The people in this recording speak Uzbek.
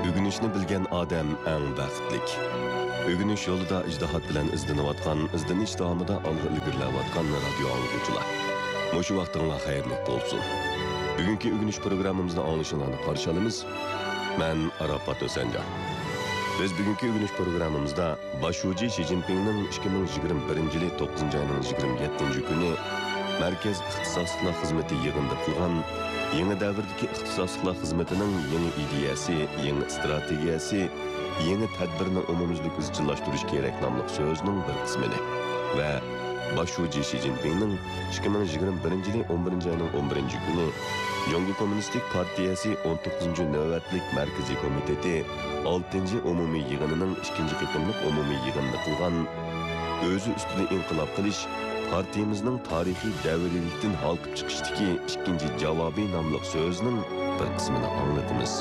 Ögünüşni bilgen adam eng baxtlik. Ögünüş yolida ijtihad bilan izlanayotgan, izlanish davomida olg'a ilgarilayotgan radio anglaguvchilar. Mushu vaqtinglar xayrli bo'lsin. Bugungi ögünüş programmamizni anglashinglarni qarshi olamiz. Men Arafat O'sanjon. Biz bugungi ögünüş programmamizda Başuji Xi Jinpingning 2021-yil 9-oyning 27-kuni Markaz ixtisoslik xizmati yig'inida qilgan yangi davrdagi ixtisoslik xizmatining yangi ideyasi, yangi strategiyasi, yangi tadbirni umumyuzlik izchillashtirish kerak nomli so'zning bir qismini va Başuji Xi Jinpingning 2021-yil 11-oyning 11-kuni Jongu Kommunistik Partiyasi 19-navbatlik Markaziy komiteti 6-umumiy yig'inining 2-qitimlik umumiy yig'inida qilgan o'zi ustida inqilob qilish partiyamizning tarixiy davriylikdan halqib chiqishdagi ikkinchi javobiy nomli so'zning bir qismini anglatamiz.